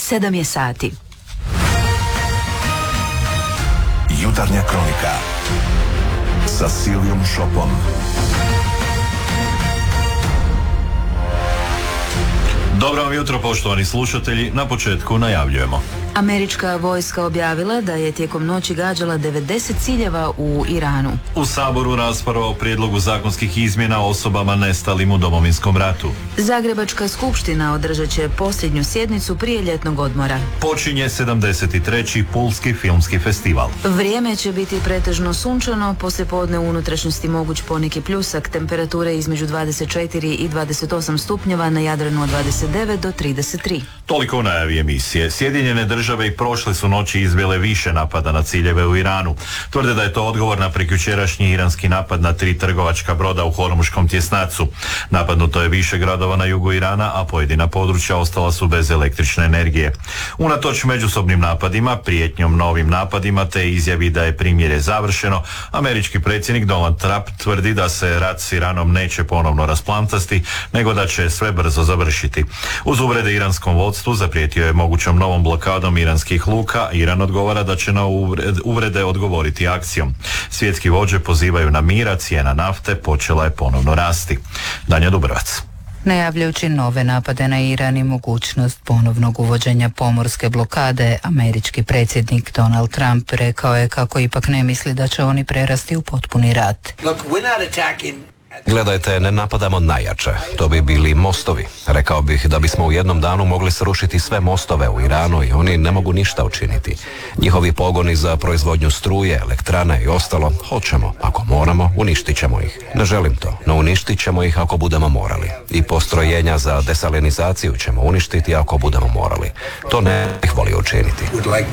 7 je sati. Jutarnja kronika sa Silijom Šopom. Dobro vam jutro, poštovani slušatelji. Na početku najavljujemo. Američka vojska objavila da je tijekom noći gađala 90 ciljeva u Iranu. U Saboru rasprava o prijedlogu zakonskih izmjena o osobama nestalim u Domovinskom ratu. Zagrebačka skupština održat će posljednju sjednicu prije ljetnog odmora. Počinje 73. Pulski filmski festival. Vrijeme će biti pretežno sunčano, poslijepodne u unutrašnjosti moguć poneki pljusak, temperature između 24 i 28 stupnjeva, na Jadranu od 29 do 33. Toliko u najavi emisije. Sjedinjene države i prošle su noći izvele više napada na ciljeve u Iranu. Tvrde da je to odgovor na prekjučerašnji iranski napad na 3 trgovačka broda u Hormuškom tjesnacu. Napadnuto je više gradova na jugu Irana, a pojedina područja ostala su bez električne energije. Unatoč međusobnim napadima, prijetnjom novim napadima te izjavi da je primirje završeno, američki predsjednik Donald Trump tvrdi da se rat s Iranom neće ponovno rasplantasti, nego da će sve brzo završiti. Uz uvrede iranskom vodstvu zaprijetio je mogućom novom blokadom iranskih luka. Iran odgovara da će na uvrede odgovoriti akcijom. Svjetski vođe pozivaju na mir, a cijena nafte počela je ponovno rasti. Danja Dubrovac. Najavljujući nove napade na Iran i mogućnost ponovnog uvođenja pomorske blokade, američki predsjednik Donald Trump rekao je kako ipak ne misli da će oni prerasti u potpuni rat. Gledajte, ne napadamo najjače. To bi bili mostovi. Rekao bih da bismo u jednom danu mogli srušiti sve mostove u Iranu i oni ne mogu ništa učiniti. Njihovi pogoni za proizvodnju struje, elektrane i ostalo, hoćemo. Ako moramo, uništit ćemo ih. Ne želim to, no uništit ćemo ih ako budemo morali. I postrojenja za desalinizaciju ćemo uništiti ako budemo morali. To ne bih volio učiniti.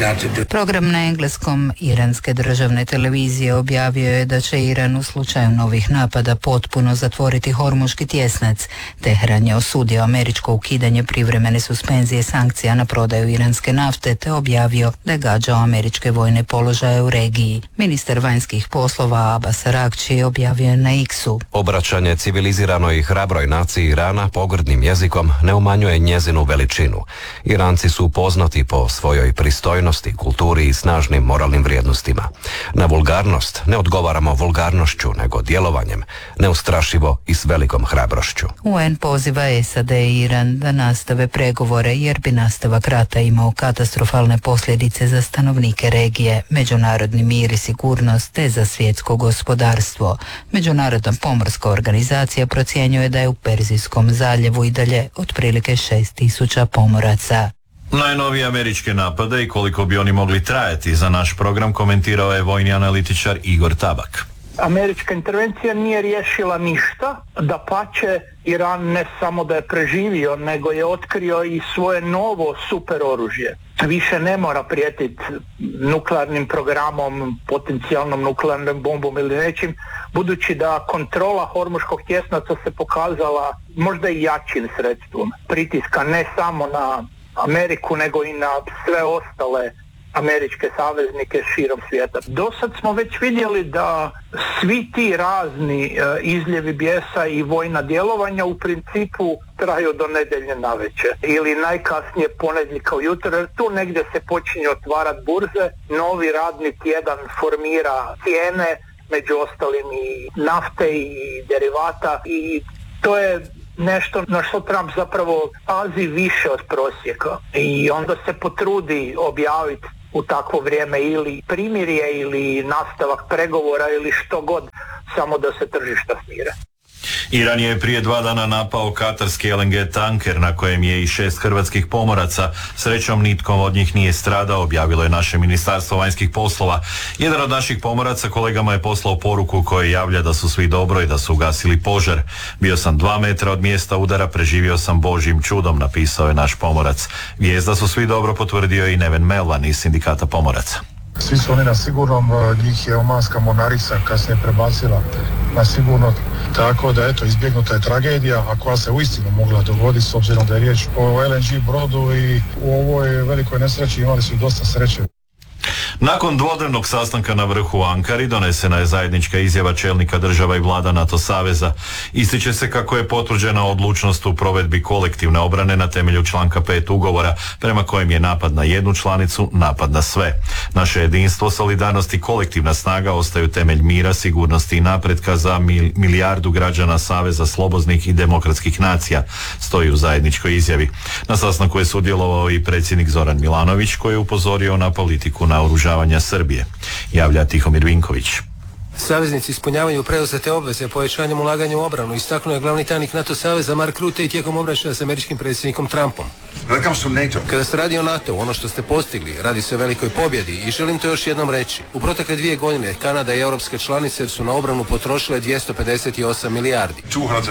Program na engleskom iranske državne televizije objavio je da će Iran u slučaju novih napada potpuno zatvoriti Hormuški tjesnac. Teheran je osudio američko ukidanje privremene suspenzije sankcija na prodaju iranske nafte te objavio da je gađao američke vojne položaje u regiji. Ministar vanjskih poslova Abbas Araghchi objavio na X-u: Obraćanje civiliziranoj i hrabroj naciji Irana pogrdnim jezikom ne umanjuje njezinu veličinu. Iranci su poznati po svojoj pristojnosti, kulturi i snažnim moralnim vrijednostima. Na vulgarnost ne odgovaramo vulgarnošću, nego djelovanjem, neustrašivo i s velikom hrabrošću. UN poziva SAD i Iran da nastave pregovore jer bi nastavak rata imao katastrofalne posljedice za stanovnike regije, međunarodni mir i sigurnost te za svjetsko gospodarstvo. Međunarodna pomorska organizacija procjenjuje da je u Perzijskom zaljevu i dalje otprilike 6.000 pomoraca. Najnovije američke napade i koliko bi oni mogli trajati za naš program komentirao je vojni analitičar Igor Tabak. Američka intervencija nije riješila ništa, dapače, Iran ne samo da je preživio, nego je otkrio i svoje novo super oružje. Više ne mora prijetiti nuklearnim programom, potencijalnom nuklearnom bombom ili nečim, budući da kontrola Hormuškog tjesnaca se pokazala možda i jačim sredstvom pritiska ne samo na Ameriku, nego i na sve ostale američke saveznike širom svijeta. Dosad smo već vidjeli da svi ti razni izljevi bijesa i vojna djelovanja u principu traju do nedjelje navečer ili najkasnije ponedjeljka ujutro, jer tu negdje se počinje otvarati burze, novi radni tjedan formira cijene, među ostalim i nafte i derivata, i to je nešto na što Trump zapravo pazi više od prosjeka i onda se potrudi objaviti u takvo vrijeme ili primirje ili nastavak pregovora ili što god, samo da se tržišta smire. Iran je prije 2 dana napao katarski LNG tanker na kojem je i 6 hrvatskih pomoraca. Srećom nitko od njih nije stradao, objavilo je naše Ministarstvo vanjskih poslova. Jedan od naših pomoraca kolegama je poslao poruku koja javlja da su svi dobro i da su ugasili požar. Bio sam 2 metra od mjesta udara, preživio sam Božjim čudom, napisao je naš pomorac. Vijest da su svi dobro potvrdio i Neven Melvan iz sindikata pomoraca. Svi su oni na sigurnom, njih je omanska mornarica kasnije prebacila na sigurno, tako da eto, izbjegnuta je tragedija, a koja se uistinu mogla dogoditi s obzirom da je riječ o LNG brodu i u ovoj velikoj nesreći imali su dosta sreće. Nakon dvodnevnog sastanka na vrhu u Ankari donesena je zajednička izjava čelnika država i vlada NATO saveza. Ističe se kako je potvrđena odlučnost u provedbi kolektivne obrane na temelju članka 5 ugovora, prema kojem je napad na jednu članicu napad na sve. Naše jedinstvo, solidarnost i kolektivna snaga ostaju temelj mira, sigurnosti i napretka za milijardu građana saveza slobodnih i demokratskih nacija, stoji u zajedničkoj izjavi. Na sastanku je sudjelovao i predsjednik Zoran Milanović, koji je upozorio na politiku naoružavanja Srbije. Javlja Tihomir Vinković. Saveznici ispunjavaju preuzete obveze povećanjem ulaganja u obranu, istaknuo je glavni tajnik NATO saveza Mark Rutte i tijekom obraćanja s američkim predsjednikom Trumpom. Kada se radi o NATO, ono što ste postigli, radi se o velikoj pobjedi i želim to još jednom reći. U protekle 2 godine Kanada i europske članice su na obranu potrošile 258 milijardi.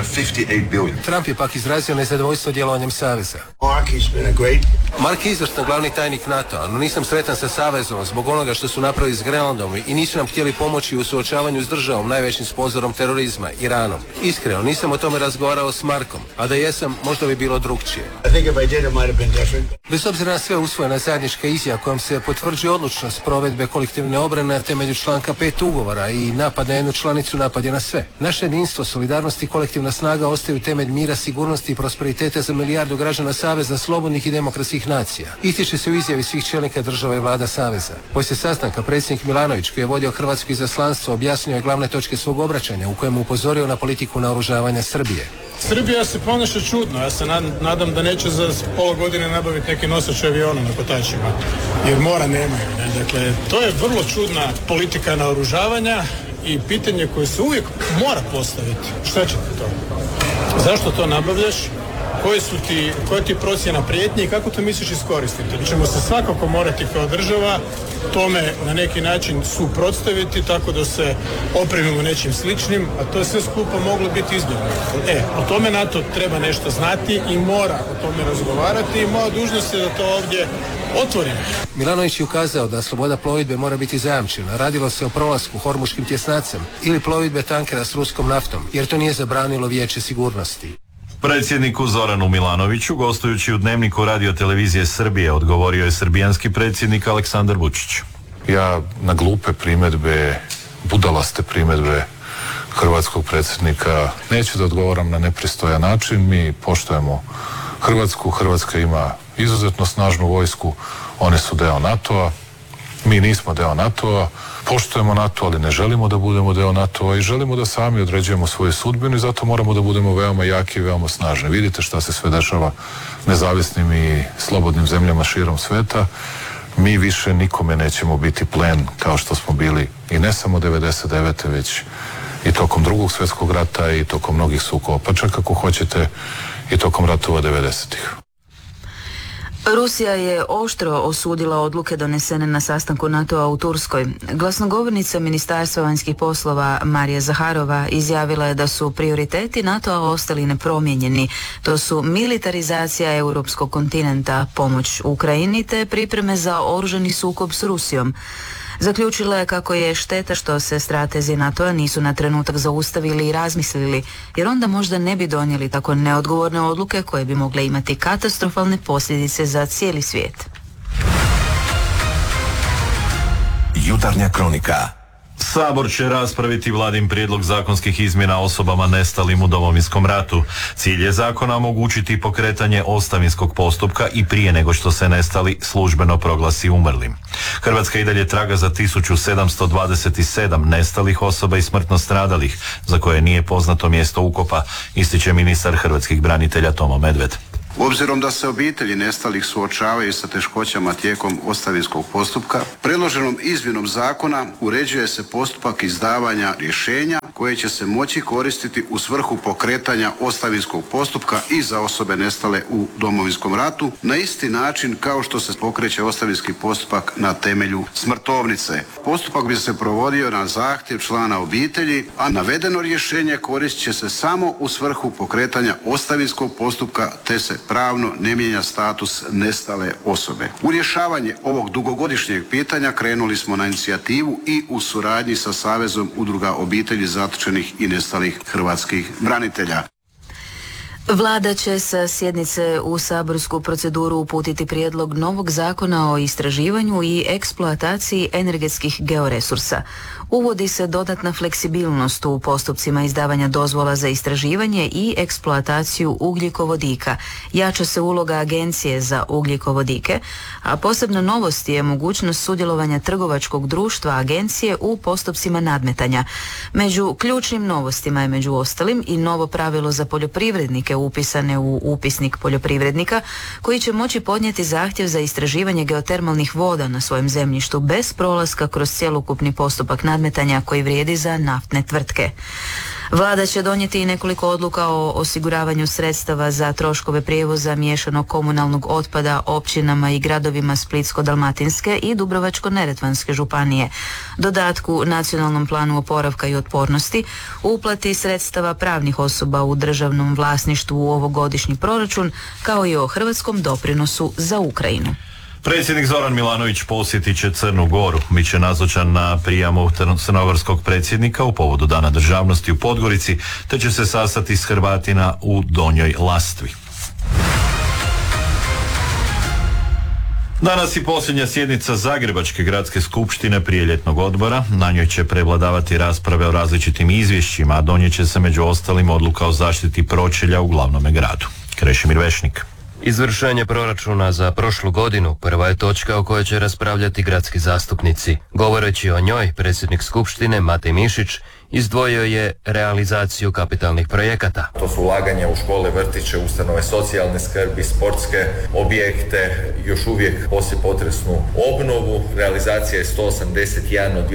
Trump je pak izrazio nezadovoljstvo djelovanjem saveza. Mark je izvrstan glavni tajnik NATO-a, no nisam sretan sa savezom zbog onoga što su napravili s Grenlandom i nisu nam htjeli pomoći u suočavanju s državom, najvećim sponzorom terorizma, Iranom. Iskreno, nisam o tome razgovarao s Markom, a da jesam, možda bi bilo drugčije. Bez obzira na sve usvojena zajednička izjava kojom se potvrđuje odlučnost provedbe kolektivne obrane na temelju članka 5 ugovora i napad na jednu članicu napad je na sve. Naše jedinstvo, solidarnost i kolektivna snaga ostaju temelj mira, sigurnosti i prosperiteta za milijardu građana saveza slobodnih i demokratskih nacija. Ističe se u izjavi svih čelnika država i vlada saveza. Poslije sastanka predsjednik Milanović, koji je vodio hrvatsko izaslanstvo, objasnio je glavne točke svog obraćanja u kojem upozorio na politiku naoružavanja Srbije. Srbija se ponaša čudno, ja se nadam da neće za pola godine nabaviti neke nosače aviona na kotačima, jer mora nemaju. Dakle, to je vrlo čudna politika naoružavanja i pitanje koje se uvijek mora postaviti. Šta će ti to? Zašto to nabavljaš? Koja ti procjena prijetnje i kako to misliš iskoristiti? Mi ćemo se svakako morati kao država tome na neki način suprotstaviti tako da se opremimo nečim sličnim, a to je sve skupa moglo biti izbjegnuto. O tome NATO treba nešto znati i mora o tome razgovarati i moja dužnost je da to ovdje otvorim. Milanović je ukazao da sloboda plovidbe mora biti zajamčena. Radilo se o prolasku Hormuškim tjesnacem ili plovidbe tankera s ruskom naftom, jer to nije zabranilo Vijeće sigurnosti. Predsjedniku Zoranu Milanoviću, gostujući u Dnevniku Radio-televizije Srbije, odgovorio je srbijanski predsjednik Aleksandar Vučić. Ja na glupe primjedbe, budalaste primjedbe hrvatskog predsjednika neću da odgovaram na nepristojan način. Mi poštujemo Hrvatsku, Hrvatska ima izuzetno snažnu vojsku, one su deo NATO-a, mi nismo deo NATO-a, poštujemo NATO, ali ne želimo da budemo deo NATO-a i želimo da sami određujemo svoju sudbinu i zato moramo da budemo veoma jaki i veoma snažni. Vidite šta se sve dešava nezavisnim i slobodnim zemljama širom sveta. Mi više nikome nećemo biti plen kao što smo bili i ne samo 99. već i tokom Drugog svjetskog rata i tokom mnogih sukoba, pa čak ako hoćete i tokom ratova 90-ih. Rusija je oštro osudila odluke donesene na sastanku NATO-a u Turskoj. Glasnogovornica Ministarstva vanjskih poslova Marija Zaharova izjavila je da su prioriteti NATO-a ostali nepromijenjeni. To su militarizacija europskog kontinenta, pomoć Ukrajini te pripreme za oružani sukob s Rusijom. Zaključila je kako je šteta što se stratezi NATO-a nisu na trenutak zaustavili i razmislili, jer onda možda ne bi donijeli tako neodgovorne odluke koje bi mogle imati katastrofalne posljedice za cijeli svijet. Jutarnja kronika. Sabor će raspraviti vladin prijedlog zakonskih izmjena osobama nestalim u Domovinskom ratu. Cilj je zakona omogućiti pokretanje ostavinskog postupka i prije nego što se nestali službeno proglasi umrlim. Hrvatska i dalje traga za 1727 nestalih osoba i smrtno stradalih, za koje nije poznato mjesto ukopa, ističe ministar hrvatskih branitelja Tomo Medved. Obzirom da se obitelji nestalih suočavaju sa teškoćama tijekom ostavinskog postupka, predloženom izmjenom zakona uređuje se postupak izdavanja rješenja koje će se moći koristiti u svrhu pokretanja ostavinskog postupka i za osobe nestale u Domovinskom ratu na isti način kao što se pokreće ostavinski postupak na temelju smrtovnice. Postupak bi se provodio na zahtjev člana obitelji, a navedeno rješenje koristit će se samo u svrhu pokretanja ostavinskog postupka te se pravno ne mijenja status nestale osobe. U rješavanje ovog dugogodišnjeg pitanja krenuli smo na inicijativu i u suradnji sa Savezom udruga obitelji zatočenih i nestalih hrvatskih branitelja. Vlada će sa sjednice u saborsku proceduru uputiti prijedlog novog zakona o istraživanju i eksploataciji energetskih georesursa. Uvodi se dodatna fleksibilnost u postupcima izdavanja dozvola za istraživanje i eksploataciju ugljikovodika. Jača se uloga Agencije za ugljikovodike, a posebna novost je mogućnost sudjelovanja trgovačkog društva agencije u postupcima nadmetanja. Među ključnim novostima je među ostalim i novo pravilo za poljoprivrednike upisane u upisnik poljoprivrednika, koji će moći podnijeti zahtjev za istraživanje geotermalnih voda na svojem zemljištu bez prolaska kroz cjelokupni postupak nadmetanja koji vrijedi za naftne tvrtke. Vlada će donijeti i nekoliko odluka o osiguravanju sredstava za troškove prijevoza miješanog komunalnog otpada općinama i gradovima Splitsko-dalmatinske i Dubrovačko-neretvanske županije, dodatku Nacionalnom planu oporavka i otpornosti, uplati sredstava pravnih osoba u državnom vlasništvu u ovogodišnji proračun, kao i o hrvatskom doprinosu za Ukrajinu. Predsjednik Zoran Milanović posjetit će Crnu Goru. Biće nazočan na prijamu crnogorskog predsjednika u povodu Dana državnosti u Podgorici, te će se sastati s Hrvatima u Donjoj Lastvi. Danas i posljednja sjednica Zagrebačke gradske skupštine prije ljetnog odbora. Na njoj će prevladavati rasprave o različitim izvješćima, a donijet će se među ostalim odluka o zaštiti pročelja u glavnome gradu. Krešimir Vešnik. Izvršenje proračuna za prošlu godinu prva je točka o kojoj će raspravljati gradski zastupnici. Govoreći o njoj, predsjednik Skupštine Matej Mišić izdvojio je realizaciju kapitalnih projekata. To su ulaganja u škole, vrtiće, ustanove socijalne skrbi, sportske objekte, još uvijek poslijepotresnu obnovu. Realizacija je 181 od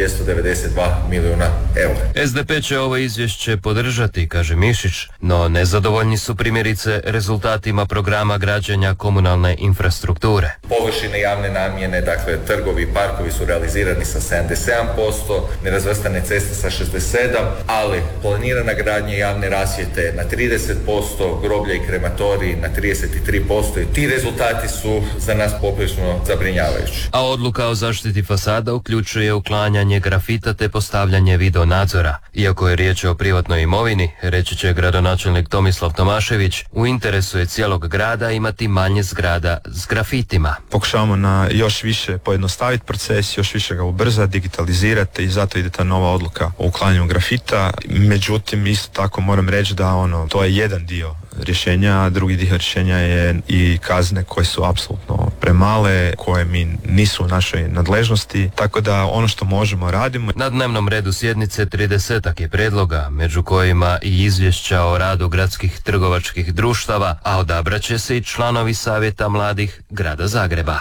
292 milijuna eura. SDP će ovo izvješće podržati, kaže Mišić, no nezadovoljni su primjerice rezultatima programa građenja komunalne infrastrukture. Površine javne namjene, dakle trgovi i parkovi su realizirani sa 77%, nerazvrstane ceste sa 67%, ali planirana gradnja javne rasvjete na 30%, groblja i krematoriji na 33% i ti rezultati su za nas poprilično zabrinjavajući. A odluka o zaštiti fasada uključuje uklanjanje grafita te postavljanje video nadzora. Iako je riječ o privatnoj imovini, reći će gradonačelnik Tomislav Tomašević, u interesu je cijelog grada imati manje zgrada s grafitima. Pokušavamo na još više pojednostaviti proces, još više ga ubrzati, digitalizirati i zato ide ta nova odluka o uklanjanju grafita. Međutim, isto tako moram reći da to je jedan dio rješenja, a drugi dio rješenja je i kazne koje su apsolutno premale, koje mi nisu u našoj nadležnosti, tako da ono što možemo radimo. Na dnevnom redu sjednice 30 je predloga, među kojima i izvješća o radu gradskih trgovačkih društava, a odabrat će se i članovi Savjeta mladih Grada Zagreba.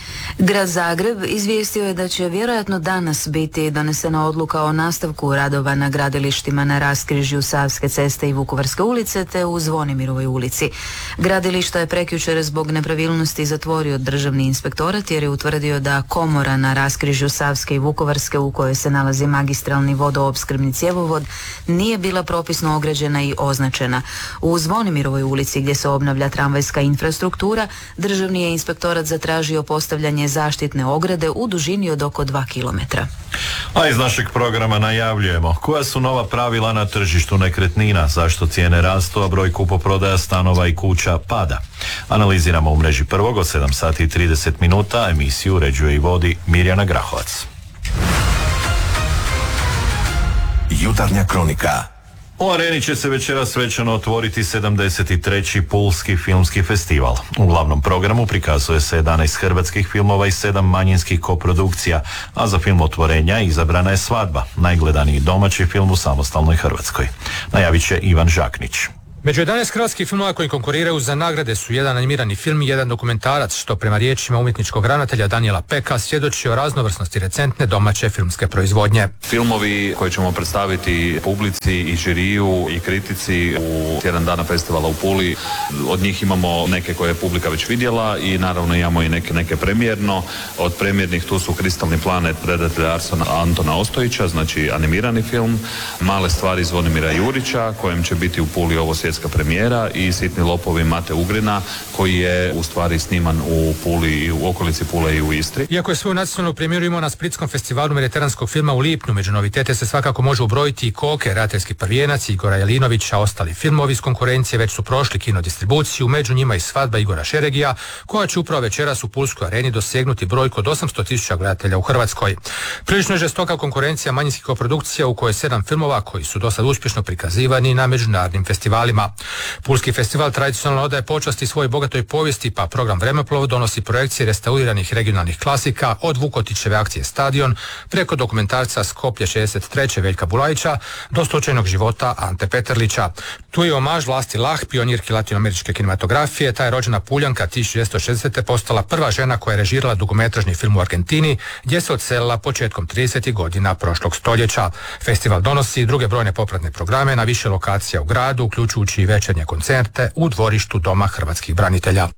Grad Zagreb izvijestio je da će vjerojatno danas biti donesena odluka o nastavku radova na gradilištima na raskrižju Savske ceste i Vukovarske ulice te u Zvonimirovoj ulici. Gradilišta je prekjučer zbog nepravilnosti zatvorio državni inspektorat jer je utvrdio da komora na raskrižju Savske i Vukovarske u kojoj se nalazi magistralni vodoopskrbni cjevovod nije bila propisno ograđena i označena. U Zvonimirovoj ulici gdje se obnavlja tramvajska infrastruktura, državni je inspektorat zatražio postavljanje zaštitne ograde u dužini od oko 2 kilometra. A iz našeg programa najavljujemo koja su nova pravila na tržištu nekretnina, zašto cijene rastu, a broj kupoprodaja stanova i kuća pada. Analiziramo u mreži Prvog od 7 sati i 30 minuta, emisiju uređuje i vodi Mirjana Grahovac. Jutarnja kronika. U Areni će se večeras svečano otvoriti 73. Pulski filmski festival. U glavnom programu prikazuje se 11 hrvatskih filmova i 7 manjinskih koprodukcija, a za film otvorenja izabrana je Svadba, najgledaniji domaći film u samostalnoj Hrvatskoj. Najavit će Ivan Žaknić. Među 11 hrvatskih filmova koji konkuriraju za nagrade su jedan animirani film i jedan dokumentarac, što prema riječima umjetničkog ravnatelja Daniela Peka svjedoči o raznovrsnosti recentne domaće filmske proizvodnje. Filmovi koje ćemo predstaviti publici i žiriju i kritici u tjedan dana festivala u Puli, od njih imamo neke koje je publika već vidjela i naravno imamo i neke premijerno. Od premijernih tu su Kristalni planet redatelja Antona Ostojića, znači animirani film, Male stvari Zvonimira Jurića, kojem će biti u Puli ovo svjetska premijera, i Sitni lopovi Mate Ugrina, koji je u stvari sniman u Puli i u okolici Pule i u Istri. Iako je svoju nacionalnu premijeru imao na Splitskom festivalu mediteranskog filma u lipnju, među novitete se svakako može ubrojiti i Koke, Rateljski prvijenac Igora Jelinovića. Ostali filmovi iz konkurencije već su prošli kinodistribuciju, među njima i Svadba Igora Šeregija, koja će upravo večeras u Pulskoj areni dosegnuti brojku od 800.000 gledatelja u Hrvatskoj. Prilično je žestoka konkurencija manjinskih koprodukcija u kojoj 7 filmova koji su dosad uspješno prikazivani na međunarodnim festivalima. Pulski festival tradicionalno odaje počasti svojoj bogatoj povijesti, pa program Vremeplov donosi projekcije restauriranih regionalnih klasika od Vukotićeve akcije Stadion preko dokumentarca Skoplje 63. Veljka Bulajića do slučajnog života Ante Peterlića. Tu je omaž Vlasti Lah, pionirki latinoameričke kinematografije. Ta je rođena Puljanka 1960. postala prva žena koja je režirala dugometražni film u Argentini, gdje se odselila početkom 30. godina prošlog stoljeća. Festival donosi druge brojne popratne programe na više lokacija u gradu, uključujući i večernje koncerte u dvorištu Doma hrvatskih branitelja.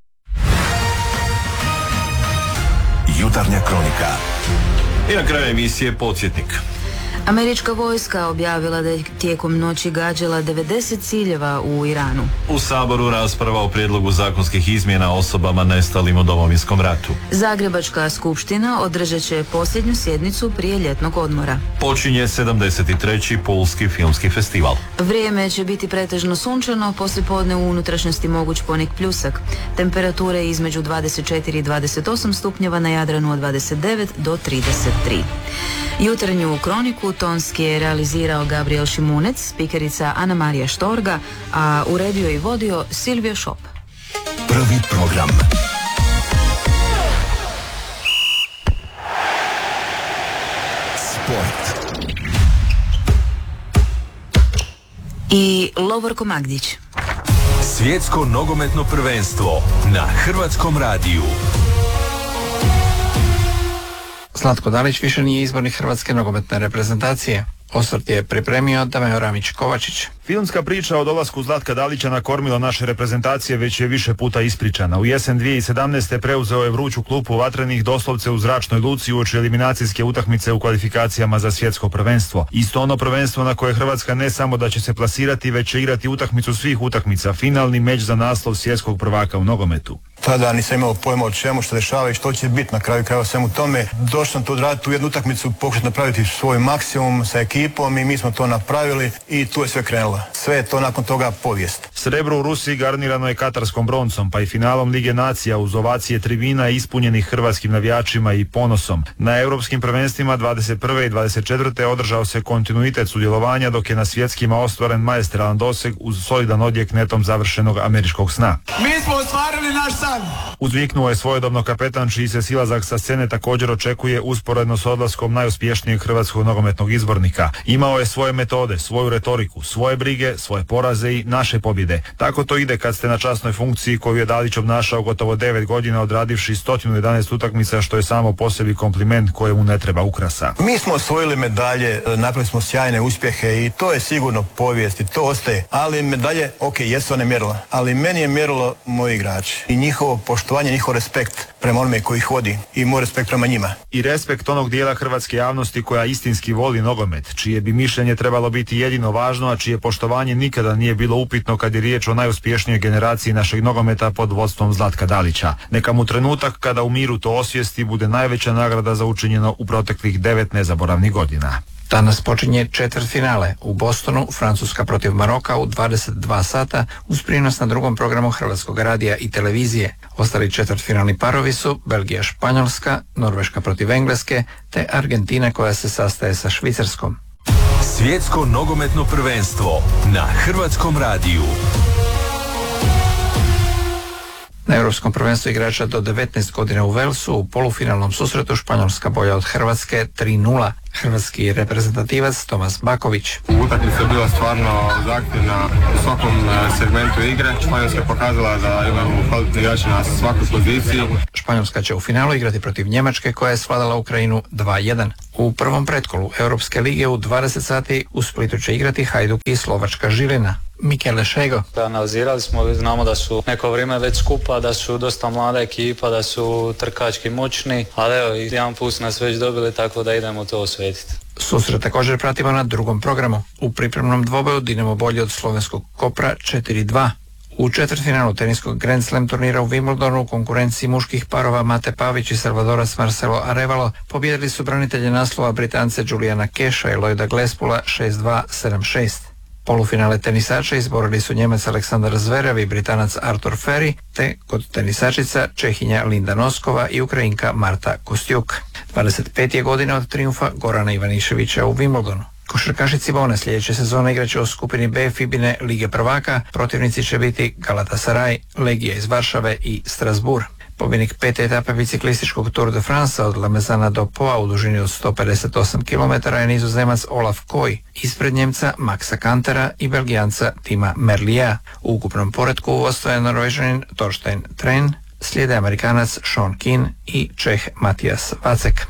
Jutarnja kronika. I na kraju emisije podsjetnik. Američka vojska objavila da je tijekom noći gađala 90 ciljeva u Iranu. U Saboru rasprava o prijedlogu zakonskih izmjena osobama nestalim u Domovinskom ratu. Zagrebačka skupština održat će posljednju sjednicu prije ljetnog odmora. Počinje 73. Pulski filmski festival. Vrijeme će biti pretežno sunčano, poslijepodne u unutrašnjosti moguć ponik pljusak. Temperature između 24 i 28 stupnjeva, na Jadranu od 29 do 33. Jutarnju kroniku tonski je realizirao Gabriel Šimunec, spikerica Ana Marija Štorga, a uredio i vodio Silvio Šop. Prvi program. Sport. I Lovorko Magdić. Svjetsko nogometno prvenstvo na Hrvatskom radiju. Zlatko Dalić više nije izbornik hrvatske nogometne reprezentacije. Osvrt je pripremio Dameo Ramić-Kovačić. Filmska priča o dolasku Zlatka Dalića na kormilo naše reprezentacije već je više puta ispričana. U jesen 2017. preuzeo je vruću klupu vatrenih doslovce u zračnoj luci uoči eliminacijske utakmice u kvalifikacijama za svjetsko prvenstvo. Isto ono prvenstvo na koje Hrvatska ne samo da će se plasirati, već će igrati utakmicu svih utakmica, finalni meč za naslov svjetskog prvaka u nogometu. Tada nisam imao pojma o čemu što dešava i što će biti na kraju krajeva svemu tome. Došao sam tu odraditi u jednu utakmicu, pokušati napraviti svoj maksimum sa ekipom i mi smo to napravili i tu je sve krenulo. Sve je to nakon toga povijest. Srebro u Rusiji garnirano je katarskom broncom, pa i finalom Lige nacija uz ovacije tribina ispunjenih hrvatskim navijačima i ponosom. Na europskim prvenstvima 21. i 24. održao se kontinuitet sudjelovanja, dok je na svjetskima ostvaren maestralan doseg uz solidan odjek netom završenog američkog sna. Mi smo ostvarili naš san. Uzviknuo je svojedobno kapetan, čiji se silazak sa scene također očekuje usporedno s odlaskom najuspješnijeg hrvatskog nogometnog izbornika. Imao je svoje metode, svoju retoriku, svoje brige, svoje poraze i naše pobjede. Tako to ide kad ste na časnoj funkciji koju je Dalić obnašao gotovo 9 godina, odradivši 111 utakmica, što je samo po sebi kompliment kojemu ne treba ukrasa. Mi smo osvojili medalje, napravili smo sjajne uspjehe i to je sigurno povijest i to ostaje. Ali medalje, jesu one mjerila, ali meni je mjerilo moji igrači i njihovo poštovanje, njihov respekt prema onome koji ih vodi i moj respekt prema njima. I respekt onog dijela hrvatske javnosti koja istinski voli nogomet, čije bi mišljenje trebalo biti jedino važno, a čije poštovanje nikada nije bilo upitno kad je riječ o najuspješnijoj generaciji našeg nogometa pod vodstvom Zlatka Dalića. Neka mu trenutak kada u miru to osvijesti bude najveća nagrada za učinjeno u proteklih 9 nezaboravnih godina. Danas počinje četvrtfinale u Bostonu, Francuska protiv Maroka u 22 sata uz prijenos na drugom programu Hrvatskog radija i televizije. Ostali četvrtfinalni parovi su Belgija-Španjolska, Norveška protiv Engleske te Argentina koja se sastaje sa Švicarskom. Svjetsko nogometno prvenstvo na Hrvatskom radiju. Na Europskom prvenstvu igrača do 19 godina u Velsu u polufinalnom susretu Španjolska bolja od Hrvatske 3:0. Hrvatski reprezentativac Tomas Baković. Utakmica je bila stvarno zahtjevna u svakom segmentu igre. Španjolska je pokazala da imamo kvalitetne igrače na svakoj poziciji. Španjolska će u finalu igrati protiv Njemačke koja je svladala Ukrajinu 2:1. U prvom pretkolu Europske lige u 20 sati u Splitu će igrati Hajduk i Slovačka Žilina. Mikele Šego. Analizirali smo, znamo da su neko vrijeme već skupa, da su dosta mlada ekipa, da su trkački moćni, ali evo, jedan put nas već dobili, tako da idemo to osvetiti. Susret također pratimo na drugom programu. U pripremnom dvoboju Dinamo bolji od slovenskog Kopra 4-2. U četvrtfinalu teniskog Grand Slam turnira u Wimbledonu u konkurenciji muških parova Mate Pavić i Salvadoras Marcelo Arevalo pobijedili su branitelje naslova Britance Juliana Keša i Lloyda Glespula 6-2, 7-6. Polufinale tenisača izborili su Njemac Aleksandar Zverev i Britanac Artur Ferry, te kod tenisačica Čehinja Linda Noskova i Ukrajinka Marta Kostjuk. 25 je godina od triumfa Gorana Ivaniševića u Wimbledonu. Košarkaši Cibone sljedeće sezone igraće u skupini B Fibine Lige prvaka, protivnici će biti Galatasaray, Legija iz Varšave i Strasbourg. Pobjednik 5. etape biciklističkog Tour de France od Lamezana do Poa u dužini od 158 km je Nizozemac Olaf Koy, ispred Njemca Maxa Kantera i Belgijanca Tima Merlija. U ukupnom poretku ostaje Norvežanin Torstein Tren, slijede Amerikanac Sean Keane i Čeh Matijas Vacek.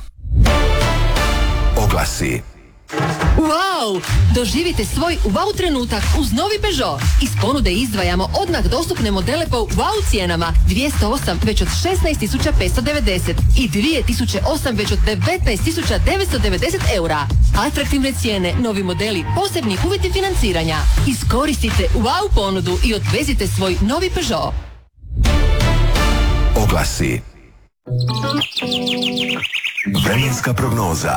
Oglasi. Wow! Doživite svoj wow trenutak uz novi Peugeot. Iz ponude izdvajamo odmah dostupne modele po wow cijenama. 208 već od 16.590 i 2008 već od 19.990 eura. Atraktivne cijene, novi modeli, posebni uvjeti financiranja. Iskoristite wow ponudu i odvezite svoj novi Peugeot. Oglasi. Vremenska prognoza.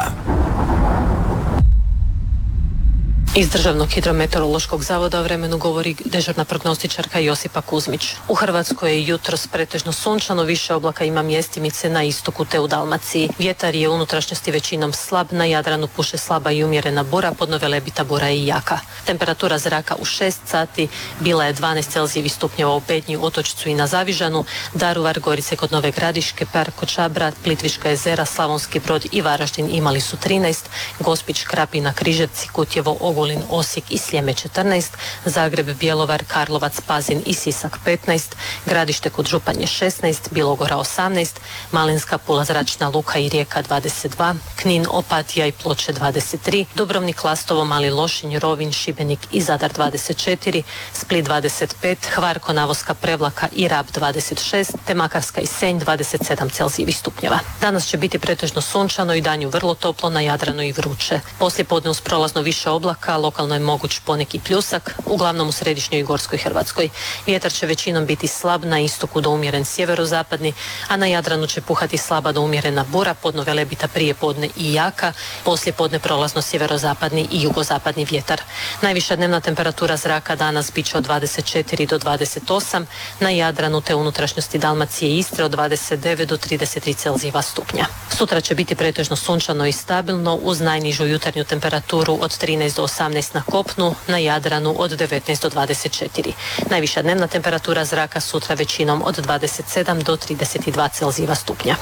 Iz Državnog hidrometeorološkog zavoda o vremenu govori dežurna prognostičarka Josipa Kuzmić. U Hrvatskoj je jutros pretežno sunčano, više oblaka ima mjestimice na istoku te u Dalmaciji. Vjetar je u unutrašnjosti većinom slab, na Jadranu puše slaba i umjerena bura, podno Velebita bura je jaka. Temperatura zraka u 6 sati bila je 12 Celzijevih stupnjeva u Petnji, Otočcu i na Zavižanu, Daruvar, Gorice kod Nove Gradiške, Parko Čabra, Plitvička jezera, Slavonski Brod i Varaždin imali su 13, Gospić, Krapina, Križevci, Kutjevo, Ogulin, Osijek i Sljeme 14, Zagreb, Bjelovar, Karlovac, Pazin i Sisak 15, Gradište kod Županje 16, Bilogora 18, Malinska, Pula, Zračna luka i Rijeka 22, Knin, Opatija i Ploče 23, Dubrovnik, Lastovo, Mali Lošinj, Rovinj, Šibenik i Zadar 24, Split 25, Hvar, Konavoska, Prevlaka i Rab 26, te Makarska i Senj 27 Celzijevih stupnjeva. Danas će biti pretežno sunčano i danju vrlo toplo, na Jadranu i vruće. Poslije podne uz prolazno više oblaka, lokalno je moguć poneki pljusak, uglavnom u središnjoj i gorskoj Hrvatskoj. Vjetar će većinom biti slab, na istoku do umjeren sjeverozapadni, a na Jadranu će puhati slaba do umjerena bura, podno Velebita prije podne i jaka, poslije podne prolazno sjeverozapadni i jugozapadni vjetar. Najviša dnevna temperatura zraka danas bit će od 24 do 28, na Jadranu te unutrašnjosti Dalmacije i Istre od 29 do 33 Celzijeva stupnja. Sutra će biti pretežno sunčano i stabilno uz najnižu jutarnju temperaturu od 13 do 18 na kopnu, na Jadranu od 19 do 24. Najviša dnevna temperatura zraka sutra većinom od 27 do 32 Celzijeva stupnja.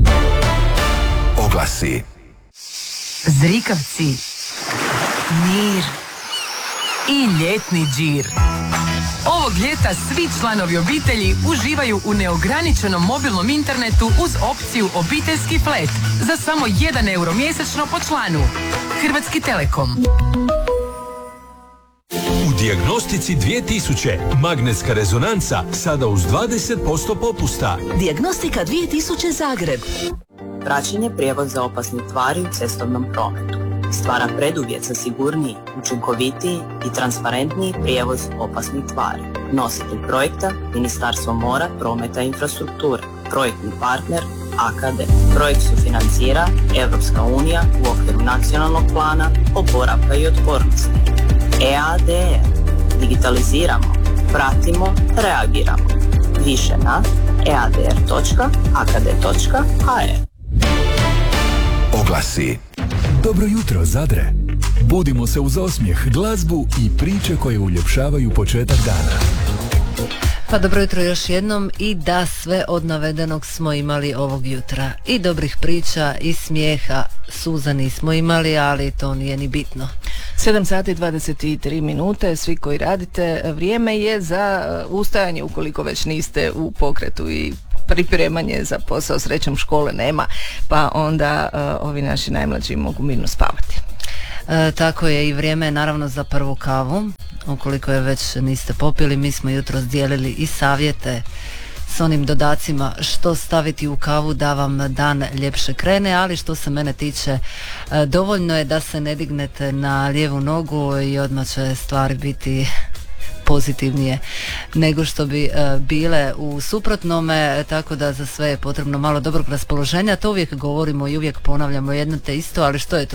Oglasi. Zrikavci, mir i ljetni džir. Ovog ljeta svi članovi obitelji uživaju u neograničenom mobilnom internetu uz opciju obiteljski flat za samo 1 euro mjesečno po članu. Hrvatski Telekom. U Dijagnostici 2000 magnetska rezonanca sada uz 20% popusta. Dijagnostika 2000 Zagreb. Praćenje prijevoza opasnih tvari u cestovnom prometu stvara preduvjet za sigurniji, učinkovitiji i transparentniji prijevoz opasnih tvari. Nositelj projekta Ministarstvo mora, prometa i infrastrukture. Projektni partner AKD. Projekt sufinancira Europska unija u okviru nacionalnog plana oporavka i otpornosti. EADR. Digitaliziramo, pratimo, reagiramo. Više na eadr.akd.hr. Oglasi. Dobro jutro, Zadre. Budimo se uz osmijeh, glazbu i priče koje uljepšavaju početak dana. Pa dobro jutro još jednom i da sve od navedenog smo imali ovog jutra. I dobrih priča i smijeha, suza nismo imali, ali to nije ni bitno. 7 sati i 23 minute, svi koji radite, vrijeme je za ustajanje ukoliko već niste u pokretu i pripremanje za posao. Srećom škole nema, pa onda ovi naši najmlađi mogu mirno spavati. Tako je, i vrijeme je naravno za prvu kavu. Ukoliko je već niste popili, mi smo jutros dijelili i savjete s onim dodacima što staviti u kavu da vam dan ljepše krene, ali što se mene tiče dovoljno je da se ne dignete na lijevu nogu i odmah će stvari biti pozitivnije nego što bi bile u suprotnome, tako da za sve je potrebno malo dobrog raspoloženja. To uvijek govorimo i uvijek ponavljamo jedno te isto, ali što je to